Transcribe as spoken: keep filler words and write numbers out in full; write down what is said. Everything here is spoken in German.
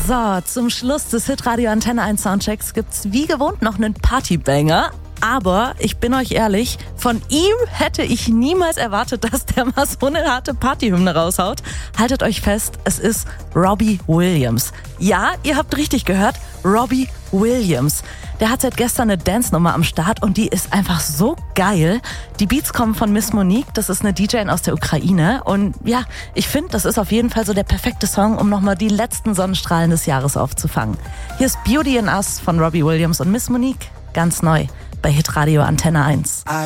So, zum Schluss des Hitradio Antenne eins Soundchecks gibt's wie gewohnt noch einen Partybanger. Aber ich bin euch ehrlich, von ihm hätte ich niemals erwartet, dass der mal so eine harte Partyhymne raushaut. Haltet euch fest, es ist Robbie Williams. Ja, ihr habt richtig gehört, Robbie Williams. Der hat seit gestern eine Dance-Nummer am Start und die ist einfach so geil. Die Beats kommen von Miss Monique, das ist eine D J aus der Ukraine. Und ja, ich finde, das ist auf jeden Fall so der perfekte Song, um nochmal die letzten Sonnenstrahlen des Jahres aufzufangen. Hier ist Beauty in Us von Robbie Williams und Miss Monique, ganz neu bei Hitradio Antenne eins.